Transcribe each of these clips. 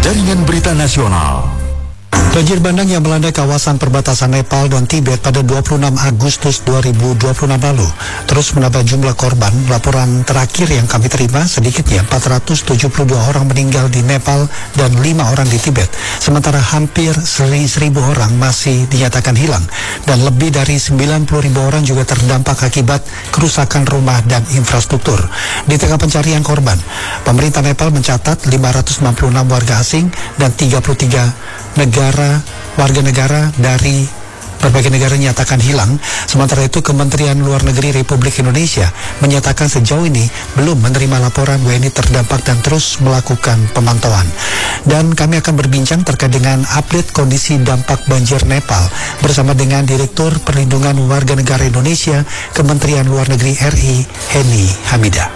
Jaringan Berita Nasional. Banjir bandang yang melanda kawasan perbatasan Nepal dan Tibet pada 26 Agustus 2026 lalu terus menambah jumlah korban. Laporan terakhir yang kami terima, sedikitnya 472 orang meninggal di Nepal dan 5 orang di Tibet. Sementara hampir 1.000 orang masih dinyatakan hilang dan lebih dari 90.000 orang juga terdampak akibat kerusakan rumah dan infrastruktur. Di tengah pencarian korban, pemerintah Nepal mencatat 566 warga asing dan 33 warga negara dari berbagai negara nyatakan hilang. Sementara itu, Kementerian Luar Negeri Republik Indonesia menyatakan sejauh ini belum menerima laporan WNI terdampak dan terus melakukan pemantauan. Dan kami akan berbincang terkait dengan update kondisi dampak banjir Nepal bersama dengan Direktur Perlindungan Warga Negara Indonesia Kementerian Luar Negeri RI, Heni Hamidah.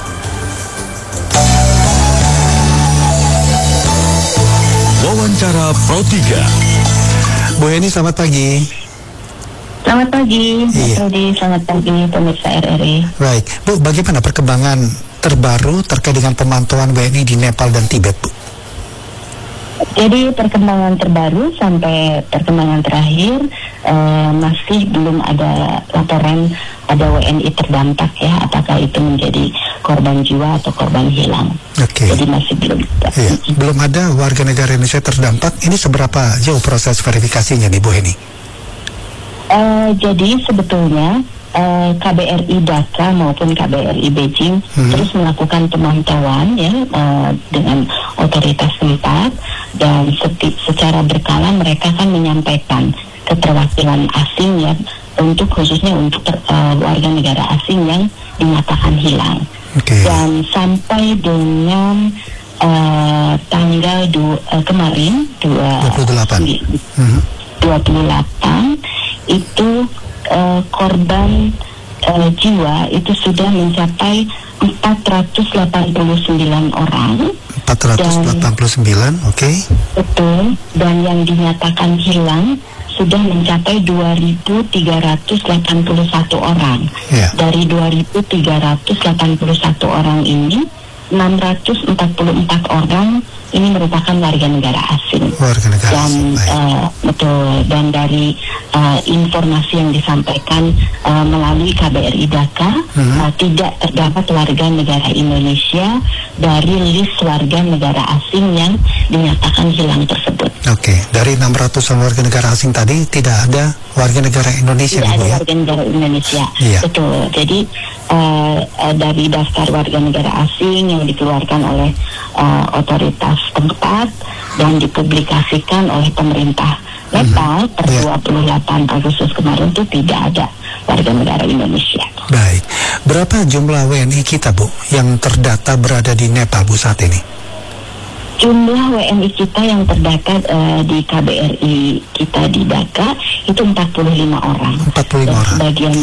Wawancara Pro 3. Bu Heni, selamat pagi. Selamat pagi, Iya. selamat pagi pemirsa RRI. Baik, Bu, bagaimana perkembangan terbaru terkait dengan pemantauan WNI di Nepal dan Tibet, Bu? Jadi perkembangan terbaru sampai perkembangan terakhir masih belum ada laporan ada WNI terdampak ya, apakah itu menjadi korban jiwa atau korban hilang. Oke. Jadi masih belum. Iya, belum ada warga negara Indonesia terdampak. Ini seberapa jauh proses verifikasinya nih, Bu Heni? Jadi sebetulnya KBRI Dhaka maupun KBRI Beijing terus melakukan pemantauan ya dengan otoritas tempat, dan secara berkala mereka kan menyampaikan keterwakilan asing ya, untuk khususnya untuk warga negara asing yang dinyatakan hilang. Oke. Dan sampai dengan tanggal kemarin 28 itu korban jiwa itu sudah mencapai 489 orang. 489, oke. Betul. Dan yang dinyatakan hilang sudah mencapai 2.381 orang. Ya. Dari 2.381 orang ini, 644 orang ini merupakan warga negara asing. Warga negara Dan asing, baik. betul. Dan dari informasi yang disampaikan melalui KBRI Dhaka, tidak terdapat warga negara Indonesia dari list warga negara asing yang dinyatakan hilang tersebut. Oke, dari 600-an warga negara asing tadi tidak ada warga negara Indonesia, Tidak Bu, ada ya? warga negara Indonesia. Iya. Betul. Jadi dari daftar warga negara asing yang dikeluarkan oleh otoritas tempat dan dipublikasikan oleh pemerintah Nepal per 28 Agustus kemarin itu tidak ada warga negara Indonesia. Baik. Berapa jumlah WNI kita, Bu, yang terdata berada di Nepal, Bu, saat ini? Jumlah WNI kita yang terdata di KBRI kita di Dhaka itu 45 orang. 45 Dan orang.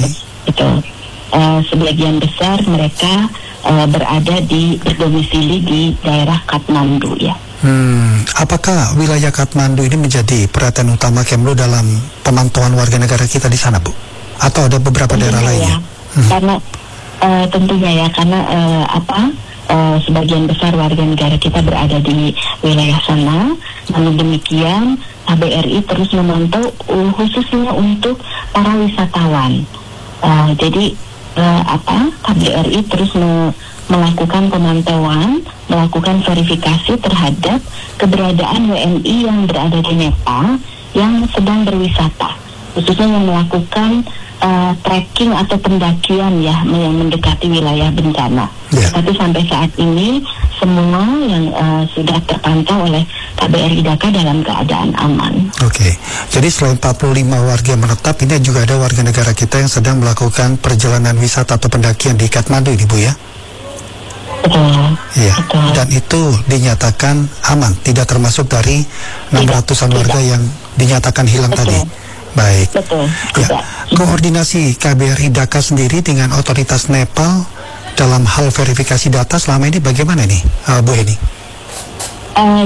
Sebagian besar mereka berada berdomisili di daerah Kathmandu ya. Apakah wilayah Kathmandu ini menjadi perhatian utama Kemlu dalam pemantauan warga negara kita di sana, Bu? Atau ada beberapa daerah lainnya? Karena tentunya ya, karena sebagian besar warga negara kita berada di wilayah sana. Namun demikian, KBRI terus memantau khususnya untuk para wisatawan. Jadi KBRI terus melakukan pemantauan, melakukan verifikasi terhadap keberadaan WNI yang berada di Nepal yang sedang berwisata, khususnya yang melakukan trekking atau pendakian ya, yang mendekati wilayah bencana. Yeah. Tapi sampai saat ini semua yang sudah terpantau oleh KBRI Dhaka dalam keadaan aman. Oke. Jadi selain 45 warga menetap, ini juga ada warga negara kita yang sedang melakukan perjalanan wisata atau pendakian di Kathmandu ini, Bu, ya? Betul. Iya. Betul. Dan itu dinyatakan aman, tidak termasuk dari 600-an warga yang dinyatakan hilang Betul. tadi. Baik. Betul. Ya. Tidak. Koordinasi KBRI Dhaka sendiri dengan otoritas Nepal dalam hal verifikasi data selama ini bagaimana nih, Bu Heni?